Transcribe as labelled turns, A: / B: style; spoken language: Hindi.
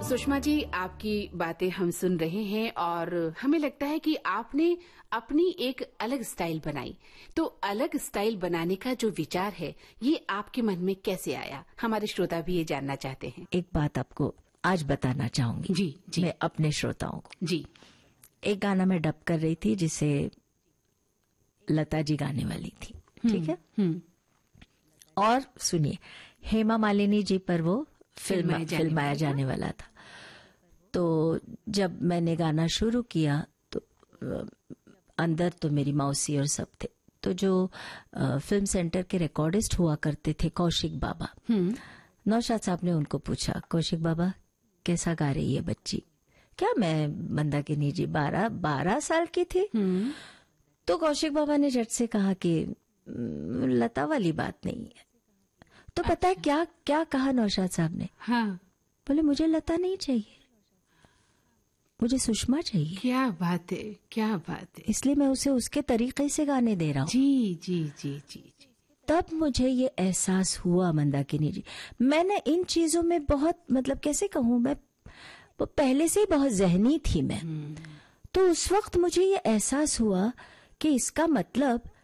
A: सुषमा जी, आपकी बातें हम सुन रहे हैं और हमें लगता है कि आपने अपनी एक अलग स्टाइल बनाई। तो अलग स्टाइल बनाने का जो विचार है, ये आपके मन में कैसे आया? हमारे श्रोता भी ये जानना चाहते हैं।
B: एक बात आपको आज बताना चाहूंगी
A: जी।
B: मैं अपने श्रोताओं को।
A: जी।
B: एक गाना मैं डब कर रही थी जिसे लता जी गाने वाली थी, ठीक है। और सुनिए, हेमा मालिनी जी पर वो फिल्माया जाने वाला था। तो जब मैंने गाना शुरू किया तो अंदर तो मेरी मौसी और सब थे। तो जो फिल्म सेंटर के रिकॉर्डिस्ट हुआ करते थे, कौशिक बाबा, नौशाद साहब ने उनको पूछा, कौशिक बाबा कैसा गा रही है बच्ची? क्या मैं मंदाकिनी जी 12 साल की थी? तो कौशिक बाबा ने झट से कहा कि लता वाली बात नहीं है। तो पता है क्या कहा नौशाद साहब ने?
A: हाँ।
B: बोले मुझे लता नहीं चाहिए, मुझे सुषमा चाहिए।
A: क्या बात है, क्या बात है।
B: इसलिए मैं उसे उसके तरीके से गाने दे रहा हूँ।
A: जी।
B: तब मुझे ये एहसास हुआ मंदाकिनी जी, मैंने इन चीजों में बहुत, मतलब कैसे कहूँ, मैं पहले से ही बहुत जहनी थी मैं। तो उस वक्त मुझे ये एहसास हुआ कि इसका मतलब